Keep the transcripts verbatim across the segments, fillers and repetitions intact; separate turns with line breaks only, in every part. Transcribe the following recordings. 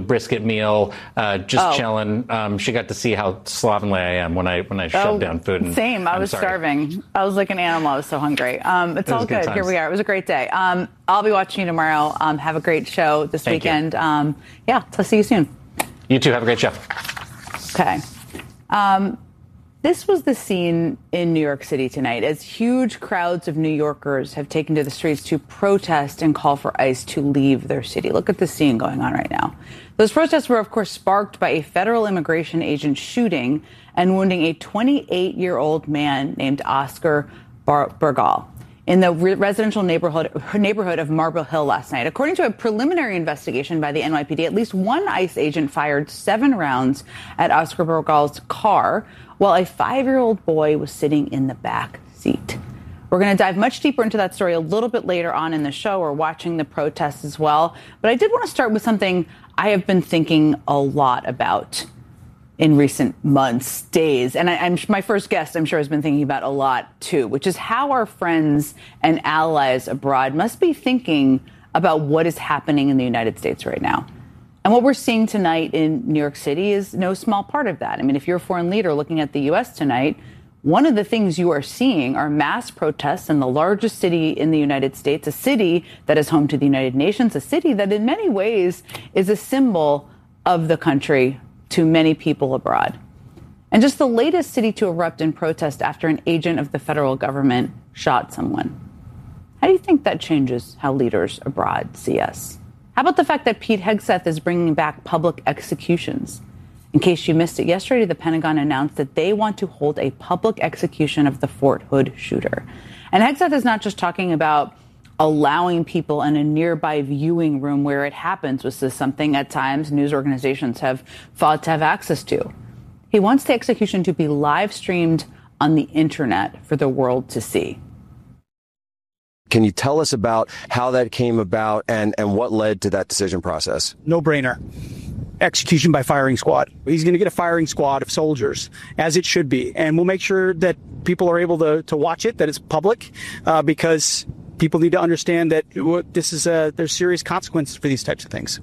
brisket meal, uh, just
oh.
chilling. Um, she got to see how slovenly I am when I when I
oh,
shove down food. And
same. I
I'm
was
sorry.
starving. I was like an animal. I was so hungry. Um, it's
it
all good.
good
Here we are. It was a great day. Um, I'll be watching you tomorrow. Um, have a great show this
Thank
weekend. Um, yeah, I'll see you soon.
You too. Have a great show.
Okay. Um, This was the scene in New York City tonight as huge crowds of New Yorkers have taken to the streets to protest and call for ICE to leave their city. Look at the scene going on right now. Those protests were, of course, sparked by a federal immigration agent shooting and wounding a twenty-eight-year-old man named Oscar Bar- Burgal in the re- residential neighborhood neighborhood of Marble Hill last night. According to a preliminary investigation by the N Y P D, at least one ICE agent fired seven rounds at Oscar Burgal's car while a five-year-old boy was sitting in the back seat. We're going to dive much deeper into that story a little bit later on in the show. We're watching the protests as well. But I did want to start with something I have been thinking a lot about in recent months, days. And I, I'm my first guest, I'm sure, has been thinking about a lot, too, which is how our friends and allies abroad must be thinking about what is happening in the United States right now. And what we're seeing tonight in New York City is no small part of that. I mean, if you're a foreign leader looking at the U S tonight, one of the things you are seeing are mass protests in the largest city in the United States, a city that is home to the United Nations, a city that in many ways is a symbol of the country to many people abroad. And just the latest city to erupt in protest after an agent of the federal government shot someone. How do you think that changes how leaders abroad see us? How about the fact that Pete Hegseth is bringing back public executions? In case you missed it, yesterday the Pentagon announced that they want to hold a public execution of the Fort Hood shooter. And Hegseth is not just talking about allowing people in a nearby viewing room where it happens, which is something at times news organizations have fought to have access to. He wants the execution to be live streamed on the internet for the world to see.
Can you tell us about how that came about and, and what led to that decision process?
No brainer. Execution by firing squad. He's going to get a firing squad of soldiers, as it should be. And we'll make sure that people are able to, to watch it, that it's public, uh, because people need to understand that this is a, there's serious consequences for these types of things.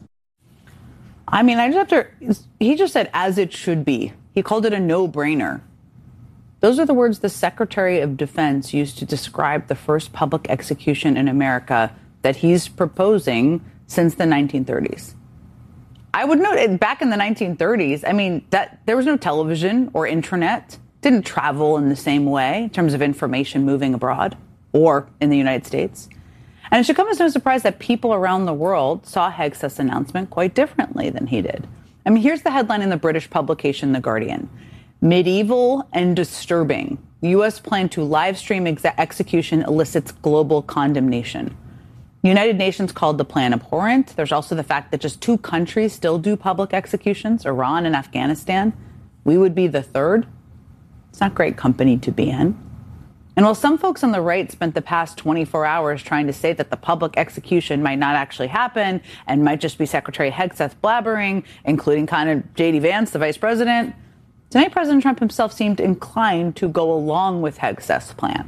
I mean, I just have to, he just said, as it should be. He called it a no-brainer. Those are the words the Secretary of Defense used to describe the first public execution in America that he's proposing since the nineteen thirties. I would note back in the nineteen thirties, I mean, that there was no television or internet, didn't travel in the same way in terms of information moving abroad or in the United States. And it should come as no surprise that people around the world saw Hegseth's announcement quite differently than he did. I mean, here's the headline in the British publication The Guardian. Medieval and disturbing. U S plan to live stream ex- execution elicits global condemnation. United Nations called the plan abhorrent. There's also the fact that just two countries still do public executions, Iran and Afghanistan. We would be the third. It's not great company to be in. And while some folks on the right spent the past twenty-four hours trying to say that the public execution might not actually happen and might just be Secretary Hegseth blabbering, including kind of J D Vance, the vice president, tonight President Trump himself seemed inclined to go along with Hegseth's plan.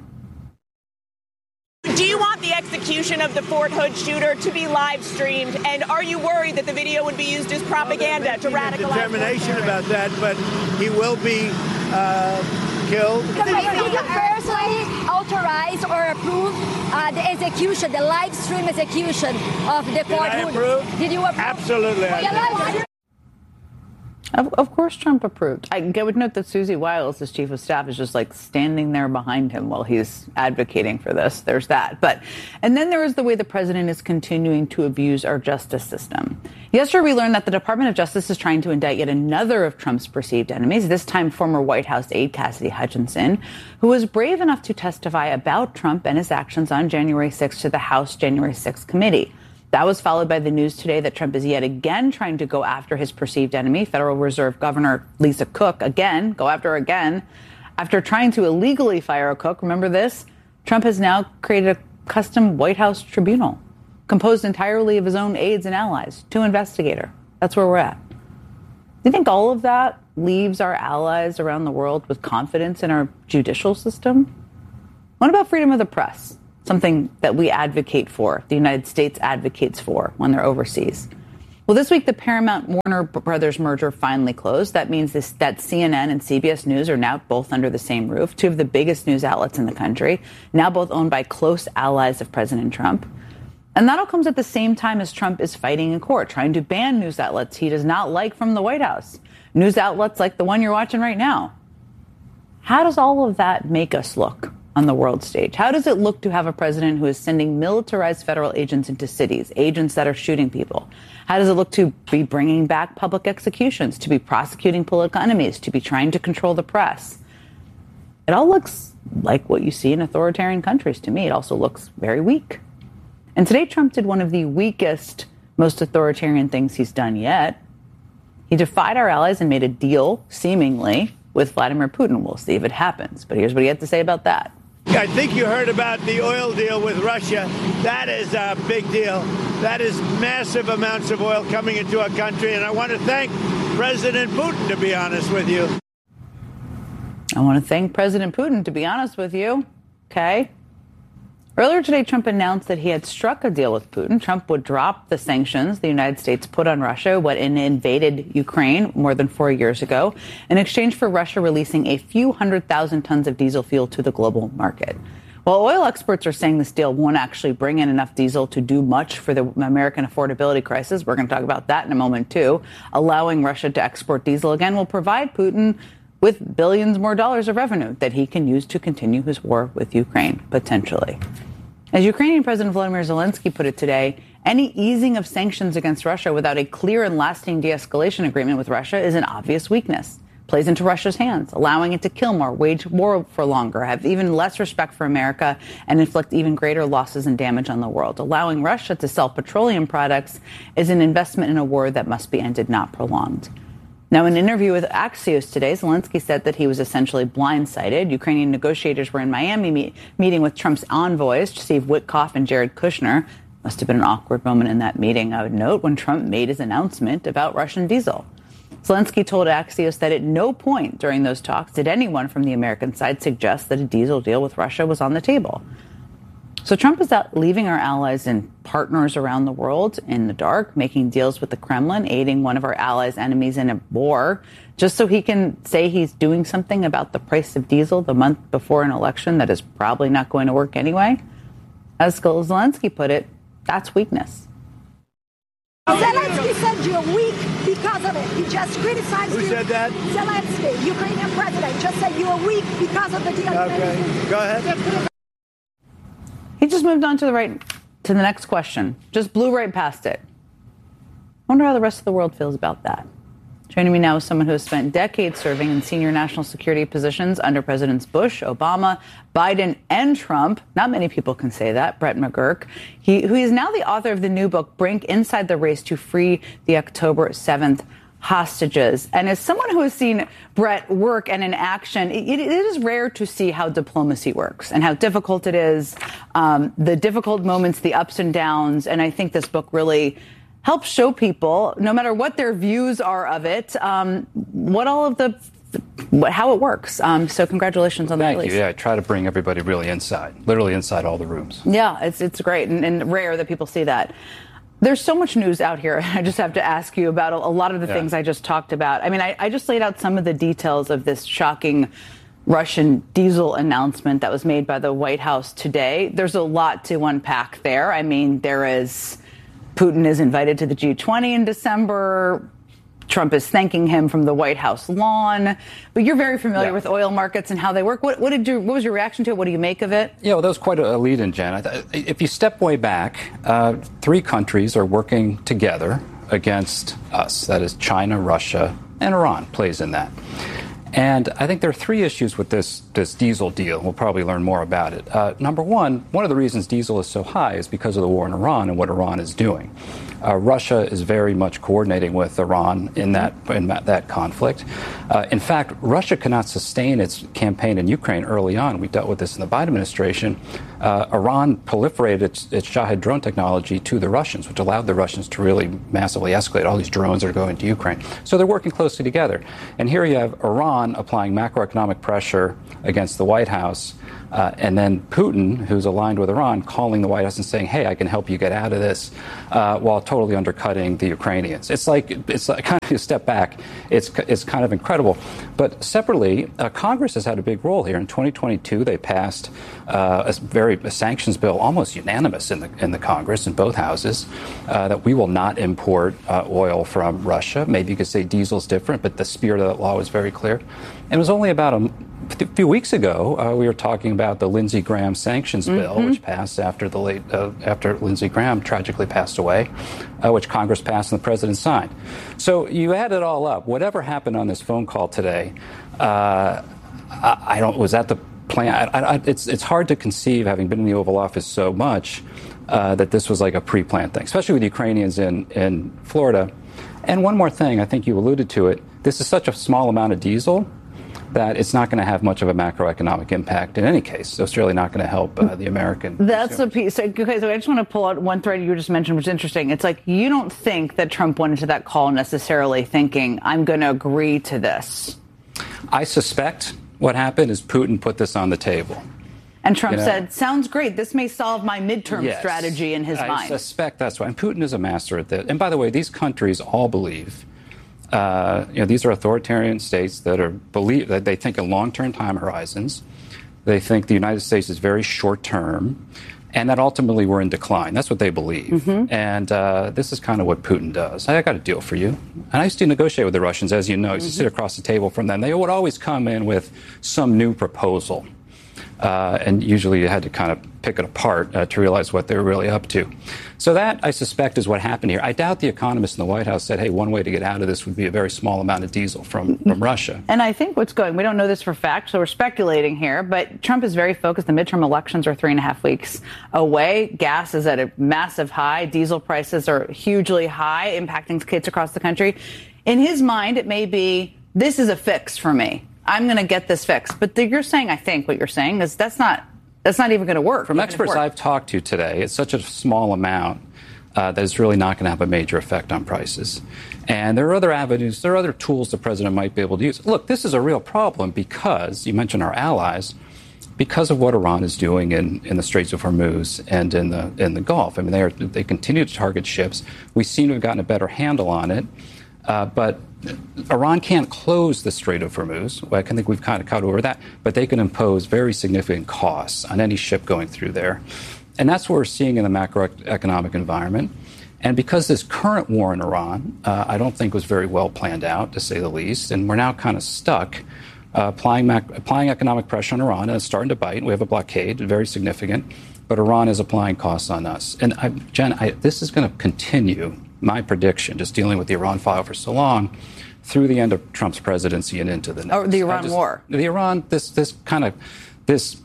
Do you want the execution of the Fort Hood shooter to be live streamed? And are you worried that the video would be used as propaganda
well,
to radicalize?
Determination about that, but he will be uh, killed.
Did you personally authorize or approve uh, the execution, the live stream execution of the Fort Hood?
Approve?
Did you approve?
Absolutely.
Well,
Of, of course Trump approved. I, I would note that Susie Wiles, his chief of staff, is just like standing there behind him while he's advocating for this. There's that. But, and then there is the way the president is continuing to abuse our justice system. Yesterday, we learned that the Department of Justice is trying to indict yet another of Trump's perceived enemies, this time former White House aide Cassidy Hutchinson, who was brave enough to testify about Trump and his actions on January sixth to the House January sixth committee. That was followed by the news today that Trump is yet again trying to go after his perceived enemy, Federal Reserve Governor Lisa Cook, again, go after her again. After trying to illegally fire a cook, remember this? Trump has now created a custom White House tribunal composed entirely of his own aides and allies to investigate her. That's where we're at. Do you think all of that leaves our allies around the world with confidence in our judicial system? What about freedom of the press? Something that we advocate for, the United States advocates for when they're overseas. Well, this week, the Paramount Warner Brothers merger finally closed. That means this, that C N N and C B S News are now both under the same roof, two of the biggest news outlets in the country, now both owned by close allies of President Trump. And that all comes at the same time as Trump is fighting in court, trying to ban news outlets he does not like from the White House. News outlets like the one you're watching right now. How does all of that make us look on the world stage? How does it look to have a president who is sending militarized federal agents into cities, agents that are shooting people? How does it look to be bringing back public executions, to be prosecuting political enemies, to be trying to control the press? It all looks like what you see in authoritarian countries to me. It also looks very weak. And today, Trump did one of the weakest, most authoritarian things he's done yet. He defied our allies and made a deal, seemingly, with Vladimir Putin. We'll see if it happens. But here's what he had to say about that.
I think you heard about the oil deal with Russia. That is a big deal. That is massive amounts of oil coming into our country. And I want to thank President Putin, to be honest with you.
I want to thank President Putin, to be honest with you. Okay. Earlier today, Trump announced that he had struck a deal with Putin. Trump would drop the sanctions the United States put on Russia when it invaded Ukraine more than four years ago, in exchange for Russia releasing a few hundred thousand tons of diesel fuel to the global market. While oil experts are saying this deal won't actually bring in enough diesel to do much for the American affordability crisis, we're going to talk about that in a moment, too. Allowing Russia to export diesel again will provide Putin with billions more dollars of revenue that he can use to continue his war with Ukraine, potentially. As Ukrainian President Volodymyr Zelensky put it today, any easing of sanctions against Russia without a clear and lasting de-escalation agreement with Russia is an obvious weakness. Plays into Russia's hands, allowing it to kill more, wage war for longer, have even less respect for America, and inflict even greater losses and damage on the world. Allowing Russia to sell petroleum products is an investment in a war that must be ended, not prolonged. Now, in an interview with Axios today, Zelensky said that he was essentially blindsided. Ukrainian negotiators were in Miami meet, meeting with Trump's envoys, Steve Witkoff and Jared Kushner. Must have been an awkward moment in that meeting, I would note, when Trump made his announcement about Russian diesel. Zelensky told Axios that at no point during those talks did anyone from the American side suggest that a diesel deal with Russia was on the table. So Trump is out leaving our allies and partners around the world in the dark, making deals with the Kremlin, aiding one of our allies' enemies in a war, just so he can say he's doing something about the price of diesel the month before an election that is probably not going to work anyway. As Zelensky put it, that's weakness.
Zelensky said you're weak because of it. He just criticized
Who
you.
Who said that?
Zelensky, Ukrainian president, just said you are weak because of the deal.
Okay, go ahead.
He just moved on to the right, to the next question. Just blew right past it. Wonder how the rest of the world feels about that. Joining me now is someone who has spent decades serving in senior national security positions under Presidents Bush, Obama, Biden, and Trump. Not many people can say that. Brett McGurk, he, who is now the author of the new book, Brink, Inside the Race to Free the October seventh Hostages. And as someone who has seen Brett work and in action, it, it is rare to see how diplomacy works and how difficult it is, um, the difficult moments, the ups and downs. And I think this book really helps show people, no matter what their views are of it, um, what all of the, what, how it works. Um, so congratulations on the
Thank
release.
you. Yeah, I try to bring everybody really inside, literally inside all the rooms.
Yeah, it's it's great and, and rare that people see that. There's so much news out here. I just have to ask you about a, a lot of the yeah. things I just talked about. I mean, I, I just laid out some of the details of this shocking Russian diesel announcement that was made by the White House today. There's a lot to unpack there. I mean, there is Putin is invited to the G twenty in December. Trump is thanking him from the White House lawn. But you're very familiar yeah. with oil markets and how they work. What, what did you? What was your reaction to it? What do you make of it?
Yeah, well, that was quite a lead-in, Jen. If you step way back, uh, three countries are working together against us. That is China, Russia, and Iran plays in that. And I think there are three issues with this, this diesel deal. We'll probably learn more about it. Uh, number one, one of the reasons diesel is so high is because of the war in Iran and what Iran is doing. Uh, Russia is very much coordinating with Iran in that in that, that conflict. Uh, in fact, Russia cannot sustain its campaign in Ukraine early on. We dealt with this in the Biden administration. Uh, Iran proliferated its, its Shahed drone technology to the Russians, which allowed the Russians to really massively escalate all these drones that are going to Ukraine. So they're working closely together. And here you have Iran applying macroeconomic pressure against the White House Uh, and then Putin, who's aligned with Iran, calling the White House and saying, hey, I can help you get out of this, uh, while totally undercutting the Ukrainians. It's like, it's like kind of a step back. It's, it's kind of incredible. But separately, uh, Congress has had a big role here. In twenty twenty-two, they passed uh, a very a sanctions bill, almost unanimous in the, in the Congress, in both houses, uh, that we will not import uh, oil from Russia. Maybe you could say diesel's different, but the spirit of that law was very clear. And it was only about a A few weeks ago, uh, we were talking about the Lindsey Graham sanctions bill, mm-hmm. which passed after the late uh, after Lindsey Graham tragically passed away, uh, which Congress passed and the president signed. So you add it all up. Whatever happened on this phone call today, uh, I, I don't. Was that the plan? I, I, it's it's hard to conceive, having been in the Oval Office so much, uh, that this was like a pre-planned thing, especially with the Ukrainians in in Florida. And one more thing, I think you alluded to it. This is such a small amount of diesel that it's not going to have much of a macroeconomic impact in any case. So it's really not going to help uh, the American.
That's
consumer.
the piece. Okay, so I just want to pull out one thread you just mentioned, which is interesting. It's like you don't think that Trump went into that call necessarily thinking, I'm going to agree to this.
I suspect what happened is Putin put this on the table.
And Trump you know,
said,
sounds great. This may solve my midterm
yes,
strategy in his
I
mind.
I suspect that's why. And Putin is a master at that. And by the way, these countries all believe Uh, you know, these are authoritarian states that are believe that they think in long-term time horizons. They think the United States is very short-term, and that ultimately we're in decline. That's what they believe. Mm-hmm. And uh, this is kind of what Putin does. I got a deal for you. And I used to negotiate with the Russians, as you know. I used to sit across the table from them. They would always come in with some new proposal. Uh, and usually you had to kind of pick it apart uh, to realize what they were really up to. So that, I suspect, is what happened here. I doubt the economists in the White House said, hey, one way to get out of this would be a very small amount of diesel from, from Russia.
And I think what's going, we don't know this for fact, so we're speculating here, but Trump is very focused. The midterm elections are three and a half weeks away. Gas is at a massive high. Diesel prices are hugely high, impacting kids across the country. In his mind, it may be, this is a fix for me. I'm going to get this fixed. But the, you're saying, I think what you're saying is that's not that's not even going to work.
From experts I've talked to today, it's such a small amount uh, that it's really not going to have a major effect on prices. And there are other avenues, there are other tools the president might be able to use. Look, this is a real problem because, you mentioned our allies, because of what Iran is doing in, in the Straits of Hormuz and in the in the Gulf. I mean, they are, they continue to target ships. We seem to have gotten a better handle on it. Uh, but Iran can't close the Strait of Hormuz. Well, I think we've kind of cut over that. But they can impose very significant costs on any ship going through there. And that's what we're seeing in the macroeconomic environment. And because this current war in Iran, uh, I don't think was very well planned out, to say the least. And we're now kind of stuck uh, applying, mac- applying economic pressure on Iran. And it's starting to bite. We have a blockade, very significant. But Iran is applying costs on us. And, I, Jen, I, this is going to continue. My prediction, just dealing with the Iran file for so long, through the end of Trump's presidency and into the next.
Or the Iran
just,
war.
The Iran, this this kind of, this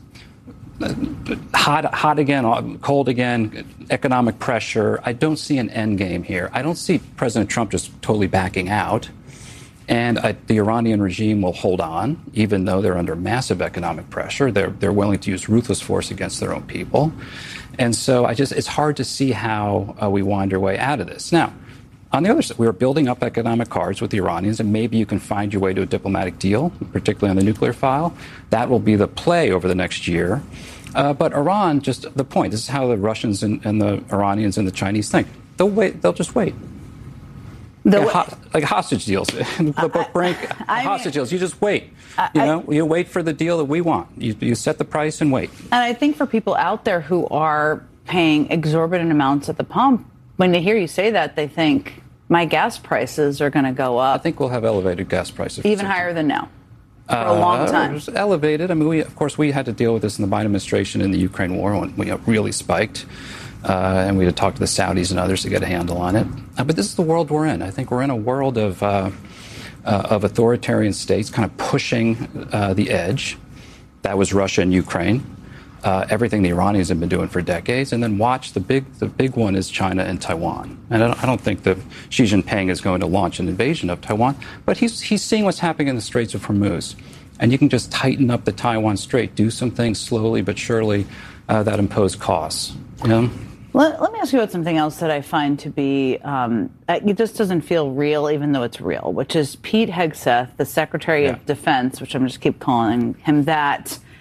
hot, hot again, cold again, economic pressure. I don't see an end game here. I don't see President Trump just totally backing out. And I, the Iranian regime will hold on, even though they're under massive economic pressure. They're they're willing to use ruthless force against their own people. And so I just it's hard to see how uh, we wind our way out of this. Now, on the other side, we are building up economic cards with the Iranians, and maybe you can find your way to a diplomatic deal, particularly on the nuclear file. That will be the play over the next year. Uh, but Iran, just the point, this is how the Russians and, and the Iranians and the Chinese think. They'll wait. They'll just wait.
The
yeah, ho- like hostage deals, the book Brink,
I, I
hostage
mean,
deals. You just wait.
I,
you know, you wait for the deal that we want. You, you set the price and wait.
And I think for people out there who are paying exorbitant amounts at the pump, when they hear you say that, they think my gas prices are going to go up.
I think we'll have elevated gas prices,
even higher than now. For a long time.
Uh, it was elevated. I mean, we of course we had to deal with this in the Biden administration in the Ukraine war when we really spiked. Uh, and we had to talk to the Saudis and others to get a handle on it. Uh, but this is the world we're in. I think we're in a world of uh, uh, of authoritarian states kind of pushing uh, the edge. That was Russia and Ukraine. Uh, everything the Iranians have been doing for decades. And then watch the big the big one is China and Taiwan. And I don't, I don't think that Xi Jinping is going to launch an invasion of Taiwan. But he's he's seeing what's happening in the Straits of Hormuz. And you can just tighten up the Taiwan Strait, do some things slowly but surely uh, that impose costs. You know?
Let, let me ask you about something else that I find to be, um, it just doesn't feel real, even though it's real, which is Pete Hegseth, the Secretary
yeah.
of Defense, which I'm just keep calling him that,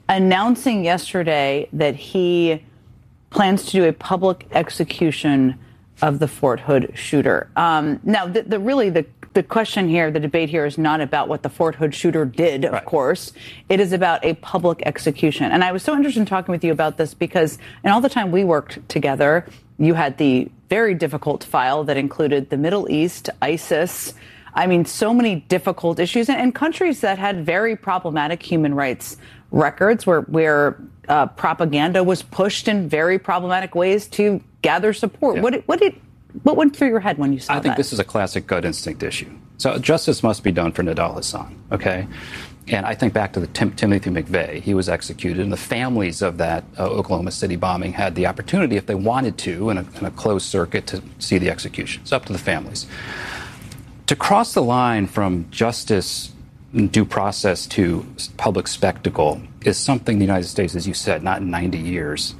announcing yesterday that he plans to do a public execution of the Fort Hood shooter. Um, now, the, the really the the question here, the debate here, is not about what the Fort Hood shooter did, of right. course. It is about a public execution. And I was so interested in talking with you about this because in all the time we worked together, you had the very difficult file that included the Middle East, ISIS. I mean, so many difficult issues and, and countries that had very problematic human rights records where, where uh, propaganda was pushed in very problematic ways to gather support. Yeah. What, what did What went through your head when you saw that?
I think that? This is a classic gut instinct issue. So justice must be done for Nidal Hasan, okay? And I think back to the Tim- Timothy McVeigh. He was executed, and the families of that uh, Oklahoma City bombing had the opportunity, if they wanted to, in a, in a closed circuit, to see the execution. It's up to the families. To cross the line from justice and due process to public spectacle is something the United States, as you said, not in ninety years.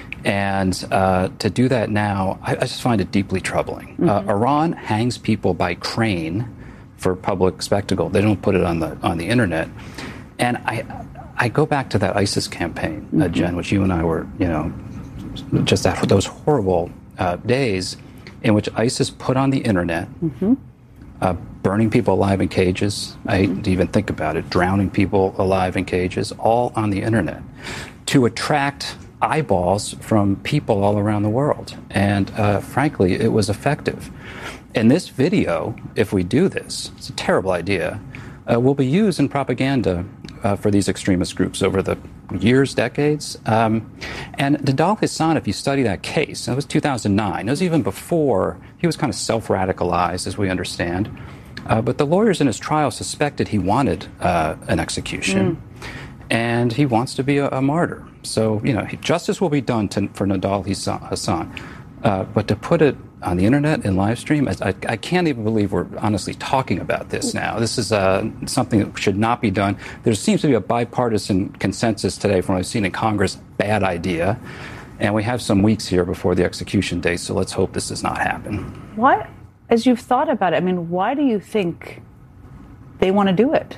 And uh, to do that now, I, I just find it deeply troubling. Mm-hmm. Uh, Iran hangs people by crane for public spectacle. They don't put it on the on the internet. And I I go back to that ISIS campaign, mm-hmm. uh, Jen, which you and I were, you know, just after those horrible uh, days in which ISIS put on the internet, mm-hmm. uh, burning people alive in cages. Mm-hmm. I didn't even think about it, drowning people alive in cages, all on the internet, to attract eyeballs from people all around the world. And uh, frankly, it was effective. And this video, if we do this, it's a terrible idea, uh, will be used in propaganda uh, for these extremist groups over the years, decades. Um, and Nidal Hasan, if you study that case, that was two thousand nine. It was even before, he was kind of self-radicalized, as we understand. Uh, but the lawyers in his trial suspected he wanted uh, an execution. Mm. And he wants to be a, a martyr. So, you know, justice will be done to, for Nidal Hasan. Uh, but to put it on the internet in live stream, I, I can't even believe we're honestly talking about this now. This is uh, something that should not be done. There seems to be a bipartisan consensus today from what I've seen in Congress, bad idea. And we have some weeks here before the execution date, so let's hope this does not happen.
What, as you've thought about it, I mean, why do you think they want to do it?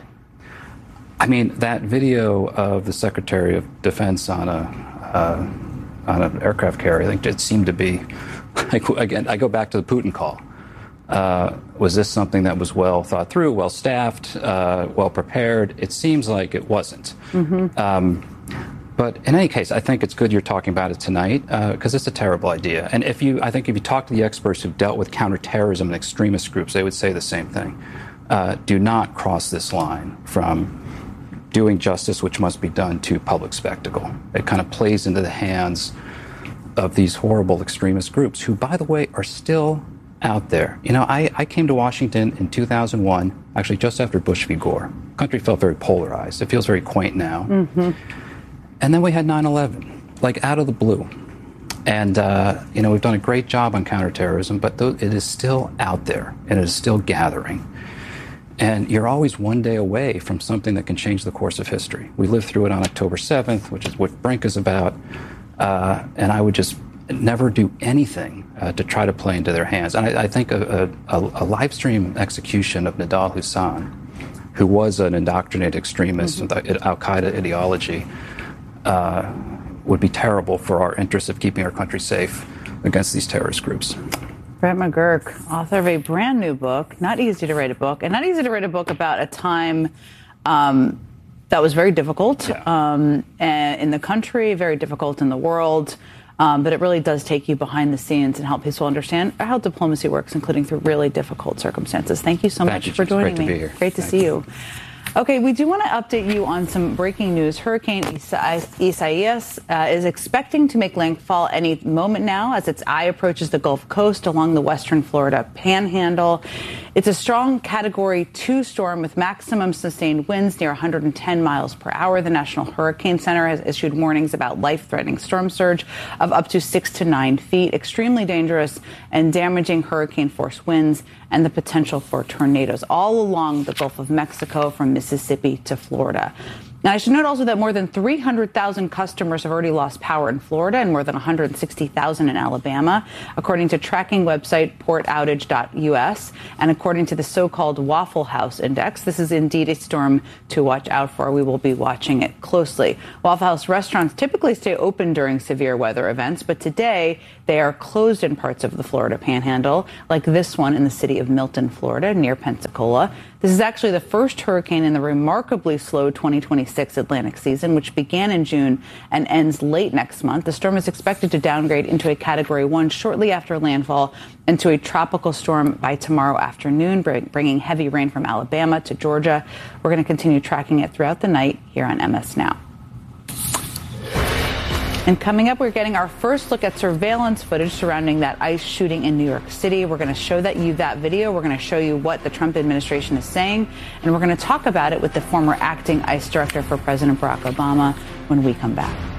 I mean, that video of the Secretary of Defense on a uh, on an aircraft carrier, I think it seemed to be, like, again, I go back to the Putin call. Uh, was this something that was well thought through, well staffed, uh, well prepared? It seems like it wasn't. Mm-hmm. Um, but in any case, I think it's good you're talking about it tonight because uh, it's a terrible idea. And if you, I think if you talk to the experts who've dealt with counterterrorism and extremist groups, they would say the same thing. Uh, do not cross this line from doing justice, which must be done, to public spectacle. It kind of plays into the hands of these horrible extremist groups who, by the way, are still out there. You know, I, I came to Washington in two thousand one, actually just after Bush v. Gore. The country felt very polarized. It feels very quaint now. Mm-hmm. And then we had nine eleven, like out of the blue. And, uh, you know, we've done a great job on counterterrorism, but th- it is still out there and it is still gathering. And you're always one day away from something that can change the course of history. We lived through it on October seventh, which is what Brink is about. Uh, and I would just never do anything uh, to try to play into their hands. And I, I think a, a, a live stream execution of Nidal Hasan, who was an indoctrinated extremist mm-hmm. with al-Qaeda ideology, uh, would be terrible for our interests of keeping our country safe against these terrorist groups.
Brett McGurk, author of a brand new book, not easy to write a book, and not easy to write a book about a time um, that was very difficult yeah. um, in the country, very difficult in the world, um, but it really does take you behind the scenes and help people understand how diplomacy works, including through really difficult circumstances. Thank you so
Thank
much
you,
for joining
great
me.
To be here.
Great to
Thank
see
you.
you. Okay, we do want to update you on some breaking news. Hurricane Isa- Isaias uh, is expecting to make landfall any moment now as its eye approaches the Gulf Coast along the western Florida panhandle. It's a strong Category two storm with maximum sustained winds near one hundred ten miles per hour. The National Hurricane Center has issued warnings about life-threatening storm surge of up to six to nine feet, extremely dangerous and damaging hurricane-force winds, and the potential for tornadoes all along the Gulf of Mexico from Mississippi to Florida. Now, I should note also that more than three hundred thousand customers have already lost power in Florida and more than one hundred sixty thousand in Alabama, according to tracking website port outage dot U S. And according to the so-called Waffle House Index, this is indeed a storm to watch out for. We will be watching it closely. Waffle House restaurants typically stay open during severe weather events, but today they are closed in parts of the Florida Panhandle, like this one in the city of Milton, Florida, near Pensacola. This is actually the first hurricane in the remarkably slow twenty twenty-six Atlantic season, which began in June and ends late next month. The storm is expected to downgrade into a Category one shortly after landfall into a tropical storm by tomorrow afternoon, bringing heavy rain from Alabama to Georgia. We're going to continue tracking it throughout the night here on M S Now. And coming up, we're getting our first look at surveillance footage surrounding that ICE shooting in New York City. We're going to show that you that video. We're going to show you what the Trump administration is saying. And we're going to talk about it with the former acting ICE director for President Barack Obama when we come back.